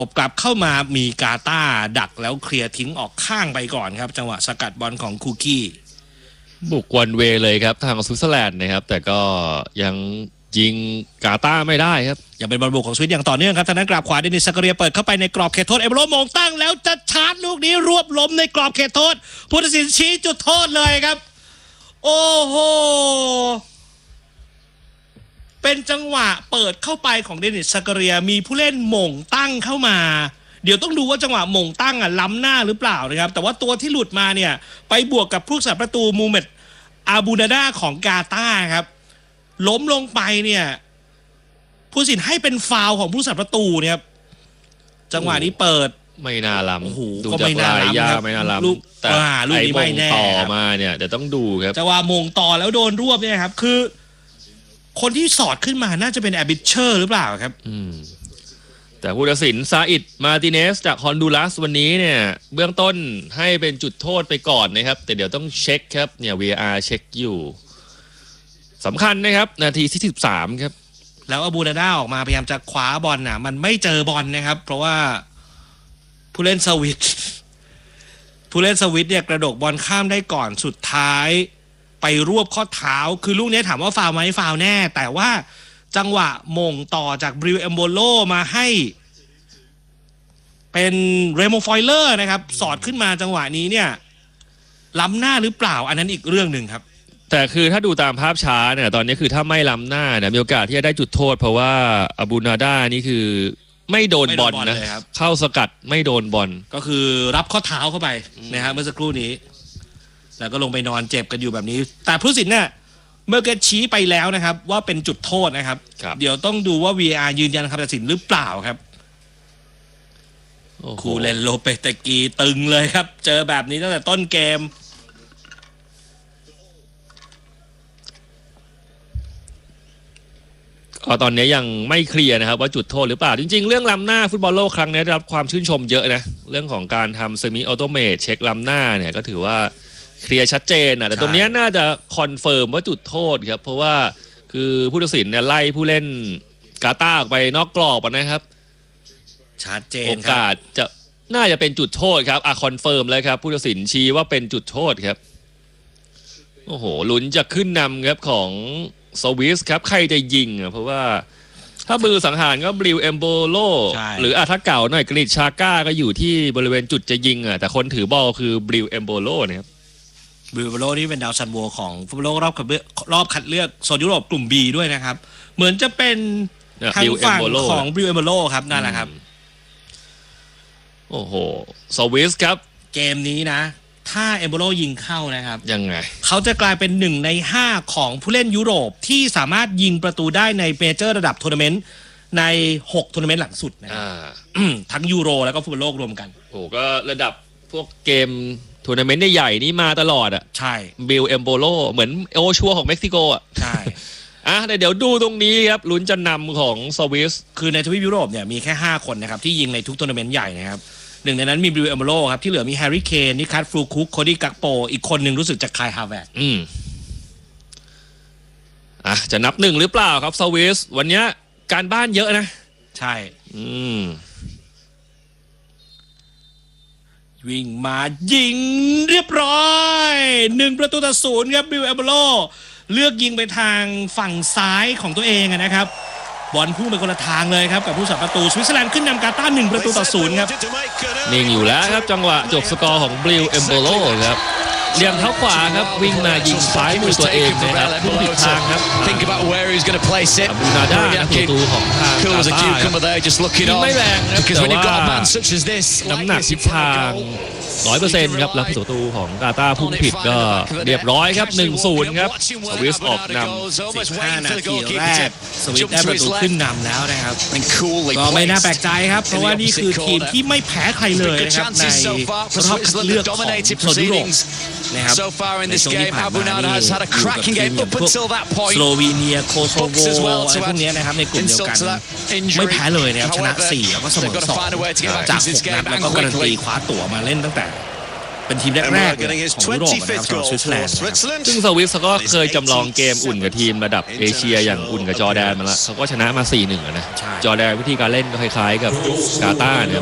กลับเข้ามามีกาตาร์ดักแล้วเคลียร์ทิ้งออกข้างไปก่อนครับจังหวะสกัดบอลของคูกี้บุกวันเวเลยครับทางสวิตเซอร์แลนด์นะครับแต่ก็ยังยิงกาตาร์ไม่ได้ครับยังเป็นบอลบุกของสวิตอย่างต่อเนื่องครับทางด้านกราบขวาเดนิส ซักกาเรียเปิดเข้าไปในกรอบเขตโทษเอเบโรมงตั้งแล้วจะชาร์จลูกนี้รวบล้มในกรอบเขตโทษผู้ตัดสินชี้จุดโทษเลยครับโอ้โหเป็นจังหวะเปิดเข้าไปของเดนิส ซักกาเรียมีผู้เล่นหม่งตั้งเข้ามาเดี๋ยวต้องดูว่าจังหวะหม่งตั้งล้ำหน้าหรือเปล่านะครับแต่ว่าตัวที่หลุดมาเนี่ยไปบวกกับผู้รักษาประตูมูเมตอาบูนาดาของกาตาร์ครับล้มลงไปเนี่ยผู้สินให้เป็นฟาวล์ของผู้รักษาประตูเนี่ยครับจังหวะนี้เปิดไม่น่าล้ำดูจากลายย่าไม่น่าล้ำแต่ลูกนี้ไม่แน่ต่อมาเนี่ยเดี๋ยวต้องดูครับจังหวะมงต่อแล้วโดนรวบเนี่ยครับคือคนที่สอดขึ้นมาน่าจะเป็นแอบิเชอร์หรือเปล่าครับแต่ผู้ตัดสินซาอิดมาติเนสจากฮอนดูรัสวันนี้เนี่ยเบื้องต้นให้เป็นจุดโทษไปก่อนนะครับแต่เดี๋ยวต้องเช็คครับเนี่ย VAR เช็คอยู่สำคัญนะครับนาทีที่13ครับแล้วอาบูนาดาออกมาพยายามจะคว้าบอลน่ะมันไม่เจอบอลนะครับเพราะว่าผู้เล่นสวิตเนี่ยกระโดดบอลข้ามได้ก่อนสุดท้ายไปรวบข้อเท้าคือลูกนี้ถามว่าฟาวล์ไหมฟาวล์แน่แต่ว่าจังหวะมงต่อจากบริวเอมโบโลมาให้เป็นเรโมฟอยเลอร์นะครับสอดขึ้นมาจังหวะนี้เนี่ยล้ำหน้าหรือเปล่าอันนั้นอีกเรื่องหนึ่งครับแต่คือถ้าดูตามภาพช้าเนี่ยตอนนี้คือถ้าไม่ล้ำหน้าเนี่ยมีโอกาสที่จะได้จุดโทษเพราะว่าอาบูนาดานี่คือไม่โดนบอลนะเข้าสกัดไม่โดนบอลก็คือรับข้อเท้าเข้าไปนะฮะเมื่อสักครู่นี้แล้วก็ลงไปนอนเจ็บกันอยู่แบบนี้แต่ผู้ตัดสินเนี่ยเมื่อกี้ชี้ไปแล้วนะครับว่าเป็นจุดโทษนะครับเดี๋ยวต้องดูว่า VAR ยืนยันคำตัดสินหรือเปล่าครับคูเลนโลเปเตกีตึงเลยครับเจอแบบนี้ตั้งแต่ต้นเกมตอนนี้ยังไม่เคลียร์นะครับว่าจุดโทษหรือเปล่าจริงๆเรื่องล้ำหน้าฟุตบอลโลกครั้งนี้ได้รับความชื่นชมเยอะนะเรื่องของการทำเซมิออโตเมตเช็คล้ำหน้าเนี่ยก็ถือว่าเคลียร์ชัดเจนนะแต่ตรงนี้น่าจะคอนเฟิร์มว่าจุดโทษครับเพราะว่าคือผู้ตัดสินเนี่ยไล่ผู้เล่นกาตาร์ออกไปนอกกรอบนะครับชัดเจนโอกาสจะน่าจะเป็นจุดโทษครับคอนเฟิร์มเลยครับผู้ตัดสินชี้ว่าเป็นจุดโทษครับโอ้โหลุ้นจะขึ้นนำครับของสวิสครับใครจะยิงเพราะว่าถ้ามือสังหารก็บริวเอมโบโลหรือถ้าเก่าหน่อยกริชชาก้าก็อยู่ที่บริเวณจุดจะยิงแต่คนถือบอลคือบริวเอมโบโลนะครับบริวเอมโบโลนี่เป็นดาวซันโวของฟุตบอลโลกรอบคัดเลือกโซนยุโรปกลุ่ม B ด้วยนะครับเหมือนจะเป็นทางฝั่งของบริวเอมโบโลครับนั่นแหละครับโอ้โหสวิสครับเกมนี้นะถ้าเอมโบโลยิงเข้านะครับยังไงเขาจะกลายเป็น1 ใน 5ของผู้เล่นยุโรปที่สามารถยิงประตูได้ในเมเจอร์ระดับทัวร์นาเมนต์ใน6ทัวร์นาเมนต์หลังสุดนะทั้งยูโรแล้วก็ฟุตบอลโลกรวมกันโอ้ก็ระดับพวกเกมทัวร์นาเมนต์ใหญ่ๆนี่มาตลอดใช่บิลเอมโบโลเหมือนโอชัวของเม็กซิโกใช่เดี๋ยวดูตรงนี้ครับลุ้นจะนำของสวิสคือในทวีปยุโรปเนี่ยมีแค่5คนนะครับที่ยิงในทุกทัวร์นาเมนต์ใหญ่นะครับหนึ่งในนั้นมีบริวเอมโบโลครับที่เหลือมีแฮร์รี่เคนนิคัสฟลูคุกโคดี้กักโปอีกคนหนึ่งรู้สึกจะคายฮาแวร์ดจะนับ1หรือเปล่าครับสวิสวันนี้การบ้านเยอะนะใช่วิ่งมายิงเรียบร้อย1-0ครับบริวเอมโบโลเลือกยิงไปทางฝั่งซ้ายของตัวเองนะครับบอลพุ่งไปคนละทางเลยครับกับผู้สับประตูสวิตเซอร์แลนด์ขึ้นนำกาตาร์1-0ครับนิ่งอยู่แล้วครับจังหวะจบสกอร์ของบริวเอมโบโลครับเหลี่ยมเท้าขวาครับวิ่งมายิงซ้ายมือตัวเองนะครับพุ่งผิดทางครับอาบูนาดาประตูของทางกาตาร์ยิงไม่แรงครับแต่ว่าน้ำหนักทิศทาง 100% ครับแล้วประตูของกาตาร์พุ่งผิดก็เรียบร้อยครับ 1-0 ครับสวิสออกนำ15 นาทีแรกสวิสได้ประตูขึ้นนำแล้วนะครับก็ไม่น่าแปลกใจครับเพราะว่านี่คือทีมที่ไม่แพ้ใครเลยนะครับในรอบคัดเลือกของโซนยุโรปนะครับในช่วงที่ผ่านมานี่อยู่กับทีมอย่างพวกสโลวีเนียโคโซโวอะไรพวกนี้นะครับในกลุ่มเดียวกันไม่แพ้เลยนะครับชนะ4แล้วก็เสมอ2จาก6นัดแล้วก็การันตีคว้าตั๋วมาเล่นตั้งแต่เป็นทีมแรกๆของยุโรปนะครับสำหรับสวิตเซอร์แลนด์นะครับซึ่งสวิสก็เคยจำลองเกมอุ่นกับทีมระดับเอเชียอย่างอุ่นกับจอร์แดนมาแล้วเขาก็ชนะมา 4-1 นะจอร์แดนวิธีการเล่นก็คล้ายๆกับกาตาร์เนี่ย